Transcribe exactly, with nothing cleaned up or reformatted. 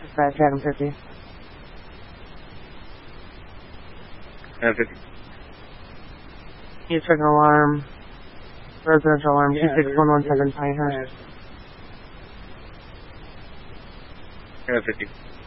Dispatch, Adam fifty. Adam fifty. You took an alarm. Residential alarm, two six one one seven Pinehurst. Adam fifty.